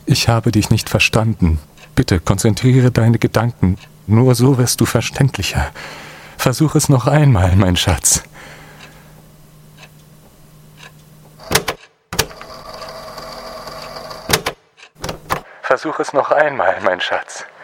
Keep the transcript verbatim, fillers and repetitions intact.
Ich habe dich nicht verstanden. Bitte konzentriere deine Gedanken. Nur so wirst du verständlicher. Versuch es noch einmal, mein Schatz. Versuch es noch einmal, mein Schatz.